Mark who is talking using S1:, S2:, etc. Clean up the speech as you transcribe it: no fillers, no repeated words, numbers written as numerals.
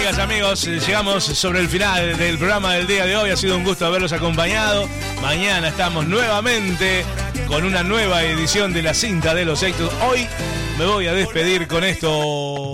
S1: Amigas, amigos, llegamos sobre el final del programa del día de hoy. Ha sido un gusto haberlos acompañado. Mañana estamos nuevamente con una nueva edición de La Cinta de los Éxitos. Hoy me voy a despedir con esto.